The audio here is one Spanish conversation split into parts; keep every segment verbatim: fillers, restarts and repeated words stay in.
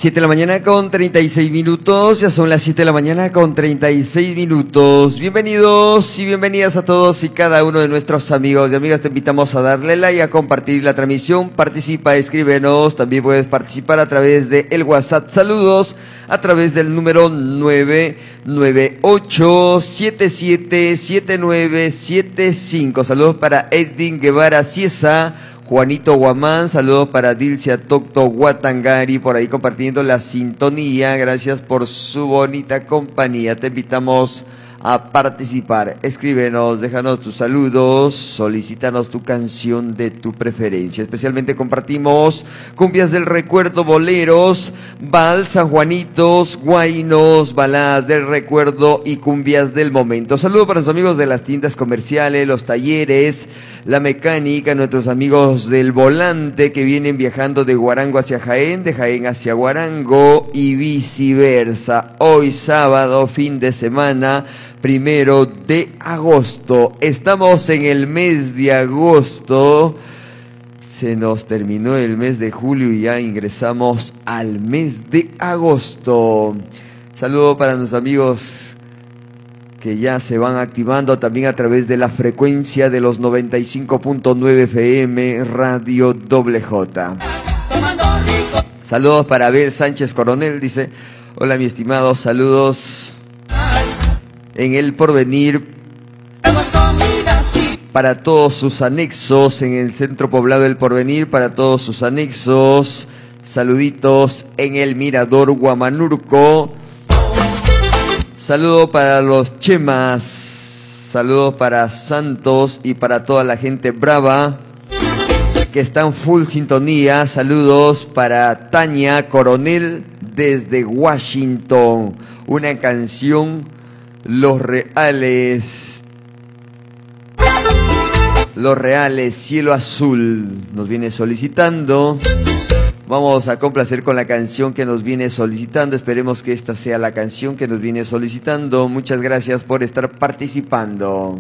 siete de la mañana con treinta y seis minutos, ya son las siete de la mañana con treinta y seis minutos. Bienvenidos y bienvenidas a todos y cada uno de nuestros amigos y amigas. Te invitamos a darle like, a compartir la transmisión, participa, escríbenos. También puedes participar a través de el WhatsApp. Saludos a través del número nueve nueve ocho siete siete siete nueve siete cinco. Saludos para Edwin Guevara Ciesa, Juanito Guamán, saludos para Dilcia Tocto Guatangari, por ahí compartiendo la sintonía. Gracias por su bonita compañía. Te invitamos a participar. Escríbenos, déjanos tus saludos, solicítanos tu canción de tu preferencia. Especialmente compartimos cumbias del recuerdo, boleros, vals, sanjuanitos, guainos, baladas del recuerdo y cumbias del momento. Saludos para los amigos de las tiendas comerciales, los talleres, la mecánica, nuestros amigos del volante que vienen viajando de Huarango hacia Jaén, de Jaén hacia Huarango y viceversa. Hoy sábado, fin de semana, primero de agosto. Estamos en el mes de agosto. Se nos terminó el mes de julio y ya ingresamos al mes de agosto. Saludo para los amigos que ya se van activando también a través de la frecuencia de los noventa y cinco punto nueve F M Radio Doble J. Saludos para Abel Sánchez Coronel, dice: hola mi estimado, saludos en el Porvenir para todos sus anexos, en el centro poblado del Porvenir para todos sus anexos. Saluditos en el Mirador Huamanurco. Saludo para los Chemas, saludos para Santos y para toda la gente brava que están full sintonía. Saludos para Tania Coronel desde Washington. Una canción, Los Reales, Los Reales, Cielo Azul, nos viene solicitando. Vamos a complacer con la canción que nos viene solicitando. Esperemos que esta sea la canción que nos viene solicitando. Muchas gracias por estar participando.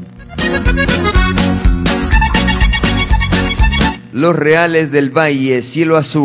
Los Reales del Valle, Cielo Azul.